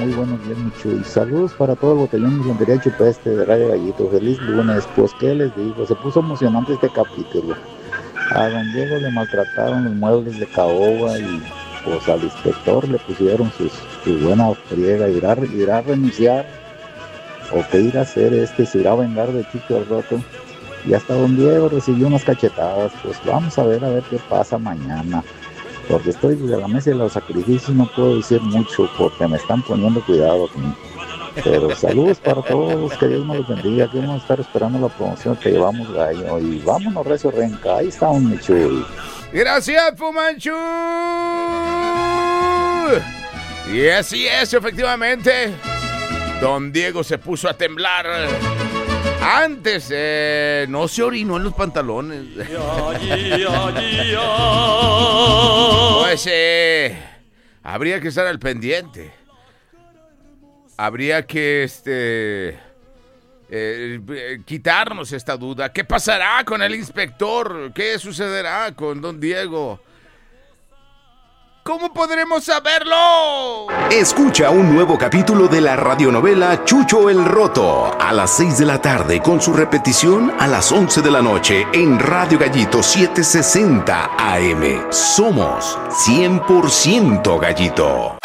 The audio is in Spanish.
muy buenos días, mi Chuy. Saludos para todo el botellón de Infantería Chupeste de Radio Gallito. Feliz lunes. Pues, ¿qué les digo? Se puso emocionante este capítulo. A don Diego le maltrataron los muebles de caoba y pues al inspector le pusieron su buena friega. ¿Irá a renunciar? ¿O qué irá a hacer ¿Se irá a vengar de Chucho al rato? Y hasta don Diego recibió unas cachetadas. Pues vamos a ver qué pasa mañana. Porque estoy desde la mesa de los sacrificios, no puedo decir mucho porque me están poniendo cuidado aquí. Pero saludos para todos, que Dios me los bendiga. Aquí vamos a estar esperando la promoción que llevamos, gallo. Y vámonos, Recio Renca. Ahí está un Michuy. Gracias, Fumanchu. Y así es, efectivamente. Don Diego se puso a temblar. Antes no se orinó en los pantalones. Pues habría que estar al pendiente. Habría que quitarnos esta duda. ¿Qué pasará con el inspector? ¿Qué sucederá con don Diego? ¿Cómo podremos saberlo? Escucha un nuevo capítulo de la radionovela Chucho el Roto a las 6 de la tarde con su repetición a las 11 de la noche en Radio Gallito 760 AM. Somos 100% Gallito.